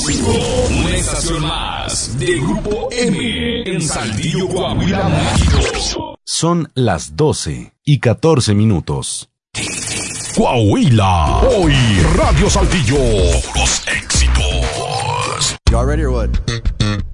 Éxito, una estación más de Grupo M en Saltillo, Coahuila, México. Son las 12:14. Coahuila, hoy Radio Saltillo, los éxitos. Y'all ready or what?